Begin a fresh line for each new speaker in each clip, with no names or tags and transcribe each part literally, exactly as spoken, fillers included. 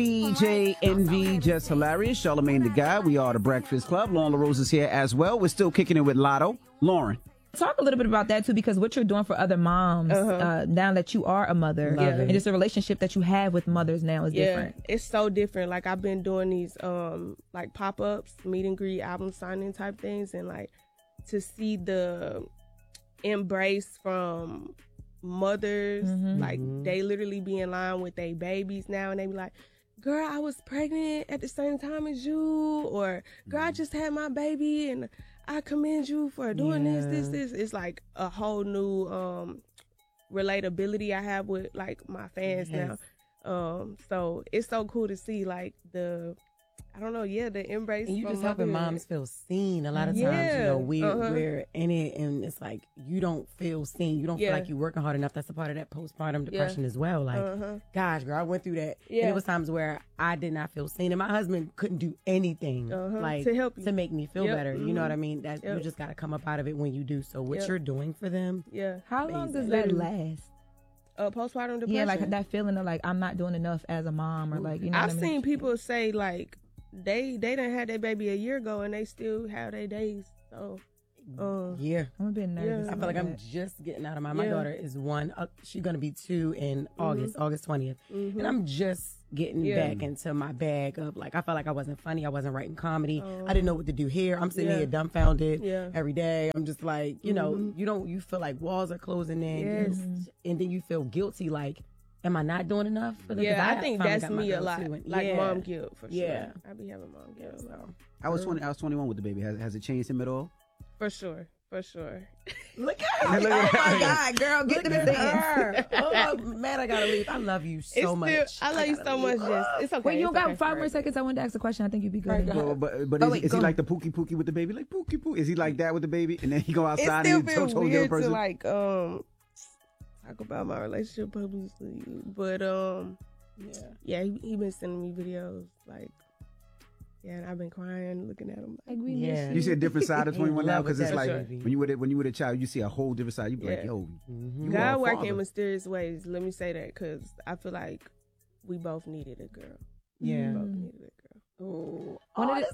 D J Envy, Just Hilarious, Charlamagne the Guy. We are the Breakfast Club. Lauren LaRose is here as well. We're still kicking it with Lotto. Lauren.
Talk a little bit about that too, because what you're doing for other moms uh-huh. uh, now that you are a mother, yeah. and just the relationship that you have with mothers now is
yeah,
different.
It's so different. Like I've been doing these um like pop-ups, meet and greet, album signing type things, and like to see the embrace from mothers, mm-hmm. like they literally be in line with their babies now, and they be like, girl, I was pregnant at the same time as you, or girl, I just had my baby and I commend you for doing yeah. this, this, this. It's like a whole new um, relatability I have with like my fans yes. now. Um, so it's so cool to see like the, I don't know, yeah, the embrace.
And you
from
just helping moms feel seen. A lot of times, yeah. you know, we, uh-huh. we're in it and it's like you don't feel seen. You don't yeah. feel like you're working hard enough. That's a part of that postpartum depression yeah. as well. Like, uh-huh. gosh, girl, I went through that. Yeah. And it was times where I did not feel seen. And my husband couldn't do anything uh-huh. like
to help you.
To make me feel
yep.
better.
Mm-hmm.
You know what I mean? That
yep.
You just got to come up out of it when you do. So what
yep.
you're doing for them.
Yeah.
How
amazing.
long does that last?
Uh, postpartum depression.
Yeah, like that feeling of like I'm not doing enough as a mom, or like, you know.
I've
what I mean?
seen people say like they they done had their baby a year ago and they still have their days. So uh,
yeah,
I'm a bit nervous.
Yeah.
I feel like
that.
I'm just getting out of my. My
yeah.
daughter is one. Uh, she's gonna be two in August,
mm-hmm.
August twentieth,
mm-hmm.
and I'm just getting
yeah.
back into my bag of like I felt like I wasn't funny. I wasn't writing comedy. Oh. I didn't know what to do here. I'm sitting
yeah.
here dumbfounded
yeah.
every day. I'm just like, you know,
mm-hmm.
you don't. You feel like walls are closing in,
yes.
you, and then you feel guilty. Like, am I not doing enough for them?
Yeah, I,
I
think that's me a lot. And, like
yeah.
mom guilt for sure.
Yeah,
I be having mom guilt.
Yeah, so.
I was twenty. I was twenty-one with the baby. Has has it changed him at all?
For sure. For sure.
Look at her.
Oh my God, girl, get them in there.
Oh man, I gotta leave. I love you so
still,
much.
I love
I
you so
leave.
much, Jess. It's okay.
Wait, you
it's
got
okay
five more seconds. I wanted to ask a question. I think you'd be good.
But but, but
oh,
is,
wait,
is he like the pookie pookie with the baby? Like pookie pookie? Is he like that with the baby? And then he go outside
it
and
still
he
feel
totally different
weird to
person?
like um talk about my relationship publicly, but um yeah, yeah, he, he been sending me videos like. Yeah, and I've been crying looking at him. Like, we
yeah.
miss
you see a different side of twenty-one now because it's like
sure.
when you with it when you with a child, you see a whole different side. You be
yeah.
like, yo,
mm-hmm.
you
God
are a
working
father.
in mysterious ways. Let me say that because I feel like we both needed a girl.
Yeah,
we both needed a girl.
Oh,
oh
this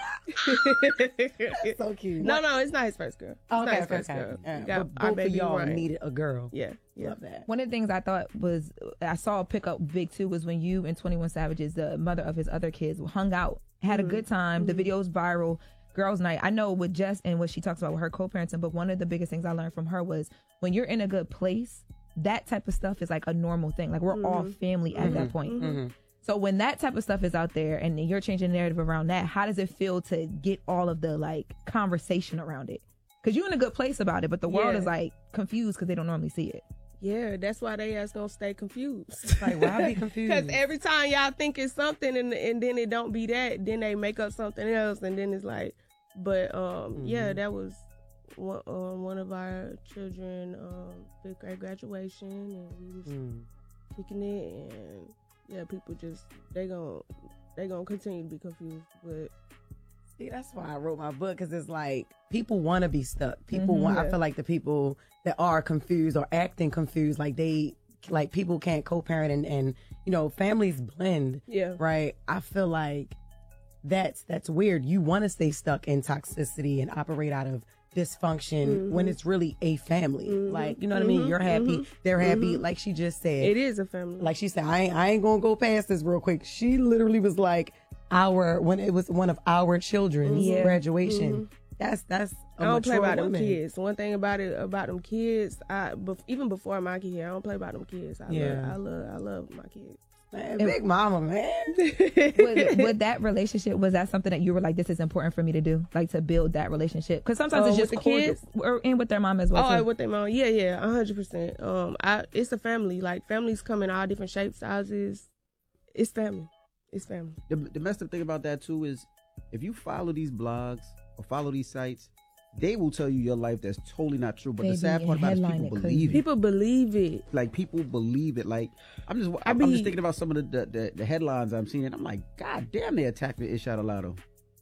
is first girl. That's so cute.
No, no, it's not his first girl. It's
oh, okay,
not his
okay,
first
okay.
girl.
Yeah.
Got
But
our
both of
baby
y'all
right.
needed a girl.
Yeah, yeah.
Love that.
One of the things I thought was I saw pick up big too was when you and twenty-one Savages, the mother of his other kids, hung out, had mm-hmm. a good time. Mm-hmm. The video was viral. Girls' night. I know with Jess and what she talks about with her co-parenting, but one of the biggest things I learned from her was when you're in a good place, that type of stuff is like a normal thing. Like we're mm-hmm. all family at mm-hmm. that point.
Mm-hmm.
So when that type of stuff is out there and you're changing the narrative around that, how does it feel to get all of the like conversation around it? Because you're in a good place about it, but the world
yeah.
is like confused because they don't normally see it.
Yeah, that's why they ass gonna stay confused.
Like, why be confused?
Because every time y'all think it's something and and then it don't be that, then they make up something else, and then it's like, but um, mm-hmm. yeah, that was one, um, one of our children um, fifth grade graduation, and we was mm. kicking it, and yeah, people just they gonna they gonna continue to be confused, but.
See, that's why I wrote my book, because it's like people want to be stuck. People
mm-hmm,
want.
yeah.
I feel like the people that are confused or acting confused, like they, like people can't co-parent and, and you know, families blend.
Yeah.
Right. I feel like that's that's weird. You want to stay stuck in toxicity and operate out of dysfunction mm-hmm. when it's really a family. Mm-hmm. Like, you know what mm-hmm. I mean? You're happy, mm-hmm. they're happy. Mm-hmm. Like she just said,
it is a family.
Like she said, I ain't, I ain't gonna go past this real quick. She literally was like. Our when it was one of our children's yeah. graduation. Mm-hmm. That's that's. A
I don't play about
woman.
them kids. One thing about it about them kids, I bef- even before my kid, I don't play about them kids. I
yeah.
love, I love, I love my kids.
Man, big mama, man.
with, with that relationship, was that something that you were like, this is important for me to do, like to build that relationship? Because sometimes
uh,
it's just
with the
cool
kids,
to, or and with their mom as well.
Oh,
too.
with their mom, yeah, yeah, a hundred percent. Um, I it's a family. Like families come in all different shapes, sizes. It's family. It's family.
The, the messed up thing about that too is if you follow these blogs or follow these sites, they will tell you your life that's totally not true. But
Baby,
the sad part about it is people believe it.
People believe it.
Like people believe it. Like I'm just I'm,
be,
I'm just thinking about some of the, the, the, the headlines I'm seeing, and I'm like, God damn, they attacked me. Ishad Alado.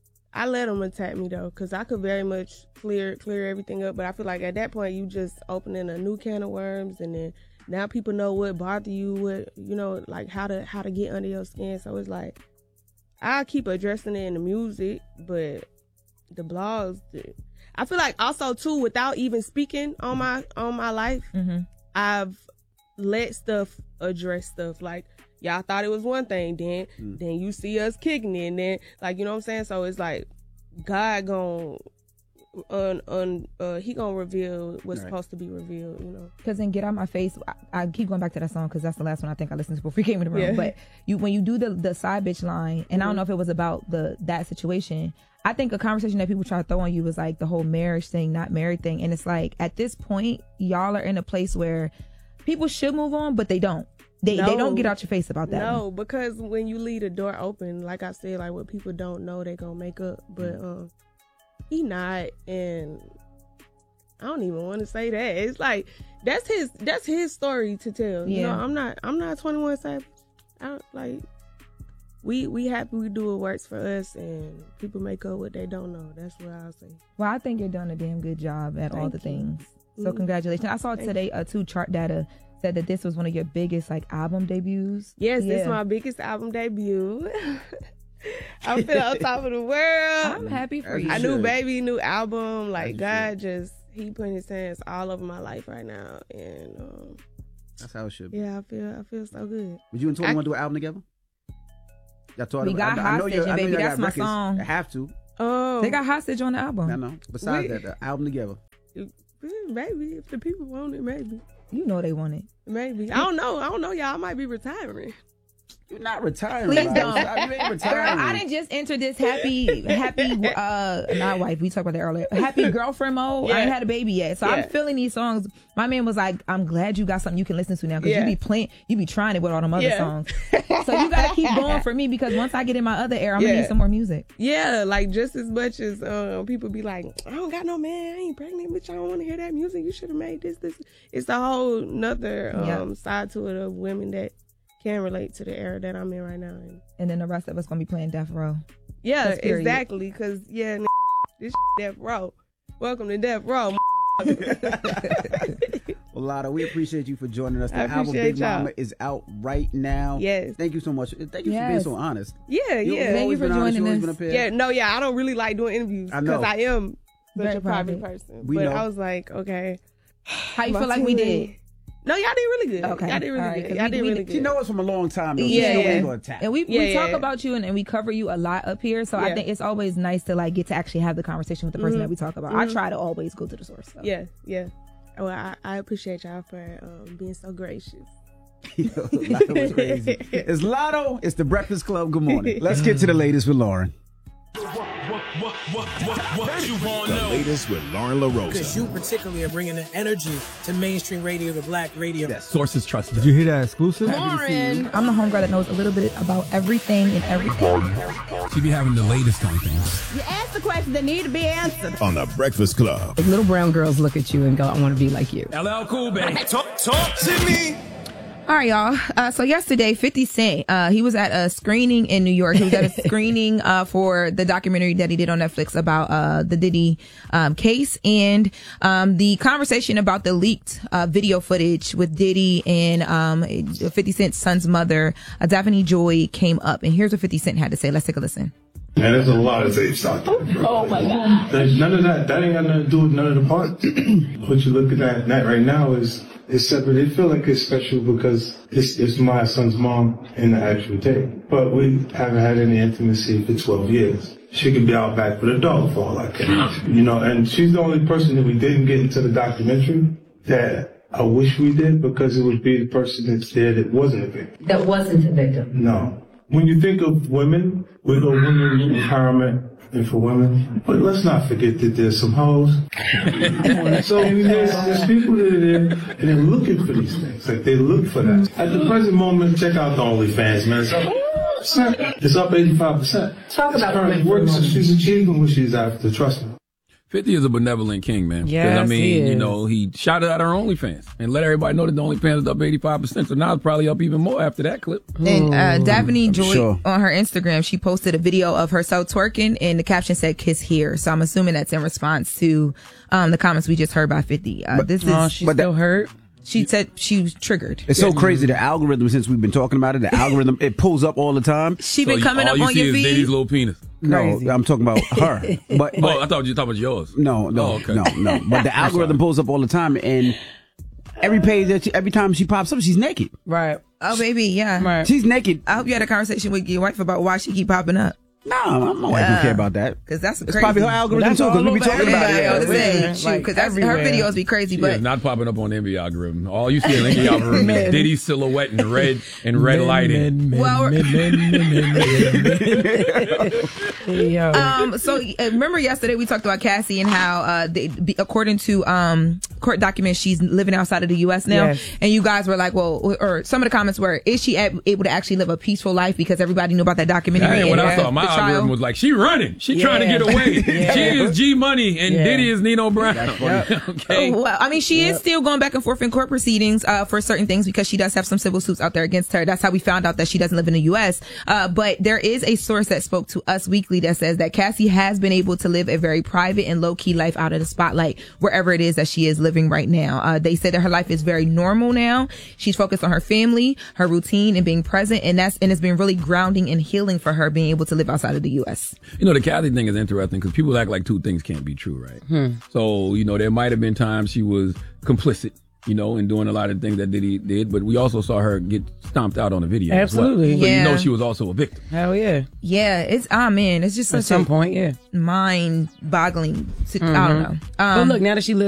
I let them attack me though, because I could very much clear clear everything up. But I feel like at that point you just opening a new can of worms, and then now people know what bother you, what, you know, like how to how to get under your skin. So it's like, I keep addressing it in the music, but the blogs, the, I feel like also too, without even speaking on my on my life, mm-hmm. I've let stuff address stuff. Like, y'all thought it was one thing, then mm. then you see us kicking it, and then, like, you know what I'm saying? So it's like, God gon' un, un, uh, he gonna reveal what's right. supposed to be revealed, you know?
Because in Get Out My Face, I, I keep going back to that song because that's the last one I think I listened to before we came in the room. Yeah. But you when you do the, the side bitch line, and mm-hmm. I don't know if it was about the that situation, I think a conversation that people try to throw on you was like the whole marriage thing, not married thing. And it's like, at this point, y'all are in a place where people should move on, but they don't. They no. they don't get out your face about that.
No, one. Because when you leave the door open, like I said, like what people don't know, they gonna make up. But um, he not, and I don't even want to say that. It's like that's his that's his story to tell. Yeah. You know, I'm not I'm not twenty-one Savage. I don't like. We we happy we do what works for us, and people make up what they don't know. That's what I'll say.
Well, I think you're doing a damn good job at
Thank
all the
you.
things. So
Mm-hmm.
congratulations. I saw
Thank
today uh, two chart data said that this was one of your biggest like album debuts.
Yes,
yeah.
this is my biggest album debut. I feel on top of the world.
I'm happy for you.
I knew baby, new album. Like
As
God just he putting his hands all over my life right now, and um,
that's how it should be.
Yeah, I feel I feel so good.
Would you and twenty-one do an album together? Y'all
we got
I,
Hostage,
I know
and baby, that's my
records.
song.
I have to.
Oh,
they got Hostage on the album.
I know. Besides
we,
that, the album together.
Maybe if the people want it, maybe.
You know they want it.
Maybe. I don't know. I don't know. Y'all I might be retiring.
You're not retiring.
Please
right?
don't.
You ain't retiring.
Girl, I didn't just enter this happy, happy, uh, not wife. We talked about that earlier. Happy girlfriend mode.
Yeah.
I ain't had a baby yet, so
yeah.
I'm feeling these songs. My man was like, "I'm glad you got something you can listen to now because
yeah.
you be playing, you be trying it with all them other
yeah.
songs. So you gotta keep going for me because once I get in my other era, I'm
yeah.
gonna need some more music.
Yeah, like just as much as um, people be like, I don't got no man, I ain't pregnant, bitch. I don't want to hear that music. You should have made this. This. It's a whole nother um, yep. side to it of women that can relate to the era that I'm in right now. And,
and then the rest of us gonna be playing Death Row.
Yeah, exactly. Cause yeah, n- this Death Row. Welcome to Death Row.
Well, Lotto, we appreciate you for joining us. The
I
album Big
y'all.
Mama is out right now.
Yes.
Thank you so much. Thank you
yes.
for being so honest.
Yeah,
you,
yeah.
Thank you for joining us.
Yeah, no, yeah. I don't really like doing interviews because I, I am such
Very
a private,
private
person.
We
but
know.
I was like, okay.
How you feel like we did?
No, y'all did really good.
Okay.
Y'all did really
right.
good. Y'all
we,
did
we,
really good.
She knows us from a long time, though.
Yeah,
She
yeah.
ain't gonna attack.
And we,
Yeah,
we
yeah,
talk
yeah.
about you and, and we cover you a lot up here. So
Yeah.
I think it's always nice to like get to actually have the conversation with the person
Mhm.
that we talk about.
Mhm.
I try to always go to the source. So.
Yeah, yeah. Well, I, I appreciate y'all for um, being so gracious.
Yo, Lotto is crazy. It's Lotto. It's the Breakfast Club. Good morning. Let's get to the latest with Lauren.
What, what, what, what, what, what you want to know?
Latest with Lauren LaRosa.
Because you particularly are bringing the energy to mainstream radio, to black radio.
Yes.
Sources trusted. Did you hear that exclusive?
Lauren, I'm the homegirl that knows a little bit about everything and everything.
She be having the latest on things.
You ask the questions that need to be answered.
On the Breakfast Club.
If little brown girls look at you and go, I want to be like you.
L L Cool, baby.
Talk, talk to me.
All right, y'all. Uh, so yesterday, fifty Cent, uh, he was at a screening in New York. He was at a screening uh, for the documentary that he did on Netflix about uh, the Diddy um, case, and um, the conversation about the leaked uh, video footage with Diddy and um, fifty Cent's son's mother, uh, Daphne Joy, came up. And here's what fifty Cent had to say. Let's take a listen.
Man, there's a lot of tapes out there, bro.
Oh my God.
There's none of that. That ain't got nothing to do with none of the parts. What you're looking at that right now is is separate. It feel like it's special because it's, it's my son's mom in the actual tape. But we haven't had any intimacy for twelve years. She could be out back with a dog for all I care. You know, and she's the only person that we didn't get into the documentary that I wish we did, because it would be the person that's there that wasn't a victim.
That wasn't a victim.
No. When you think of women, we go women empowerment and for women, but let's not forget that there's some hoes. So there's, there's people that are there and they're looking for these things. Like they look for that. At the present moment, check out the OnlyFans, man. It's up, it's up eighty-five percent.
Talk about
it works. So she's achieving what she's after. Trust me.
fifty is a benevolent king, man.
Yes,
I mean,
he is.
you know, he shouted out our OnlyFans and let everybody know that the OnlyFans is up eighty-five percent. So now it's probably up even more after that clip.
And uh, Daphne Joy
sure.
on her Instagram, she posted a video of herself twerking, and the caption said "kiss here." So I'm assuming that's in response to um, the comments we just heard by fifty. Uh,
But-
this is
uh,
She's
But that-
still hurt.
She said she was triggered.
It's so crazy. The algorithm, since we've been talking about it, the algorithm, it pulls up all the time.
She been
so
coming
all
up
you
on
see
your
is
feed.
Diddy's little penis.
No,
Crazy.
I'm talking about her. But, but
oh, I thought you were talking about yours.
No, no,
Oh, okay.
no, no. But the algorithm pulls up all the time, and every page that she, every time she pops up, she's naked.
Right.
Oh, baby, yeah.
Right.
She's naked.
I hope you had a conversation with your wife about why she keep popping up.
No, my wife don't care about that.
Because that's
It's
crazy.
probably her algorithm
That's
too, because
all
we be
over
talking about
Yeah,
it.
I was
Yeah.
saying,
Like,
because her
everywhere.
videos be crazy,
She
but
is not popping up on the Envy algorithm. All you see in the Envy algorithm is Diddy's silhouette in red and red
Men,
lighting.
men, men,
Well,
men, men, men, men, men. Yo.
Um, so uh, remember yesterday we talked about Cassie and how, uh, they, be, according to um, court documents, she's living outside of the U S now.
Yes.
And you guys were like, well, or some of the comments were, is she ab- able to actually live a peaceful life because everybody knew about that documentary?
That ain't what
and
I
the-
thought. My
the trial?
algorithm was like, she running. She
Yeah.
trying to get away.
Yeah.
She is G Money and
Yeah.
Diddy is Nino Brown. Okay.
Oh, well, I mean, she
Yep.
is still going back and forth in court proceedings uh, for certain things because she does have some civil suits out there against her. That's how we found out that she doesn't live in the U S. Uh, but there is a source that spoke to Us Weekly that says that Cassie has been able to live a very private and low-key life out of the spotlight wherever it is that she is living right now. Uh, they said that her life is very normal now. She's focused on her family, her routine, and being present, and that's and it's been really grounding and healing for her being able to live outside of the U S.
You know, the Kathy thing is interesting because people act like two things can't be true, right?
Hmm.
So, you know, there might have been times she was complicit, you know, in doing a lot of things that Diddy did, but we also saw her get stomped out on the video.
Absolutely.
As well. So
Yeah.
you know she was also a victim.
Hell yeah.
Yeah, it's ah man, it's just
At
such
some
a
point, yeah.
mind-boggling. si- I
Mhm.
don't know. Um,
But look, now that she lives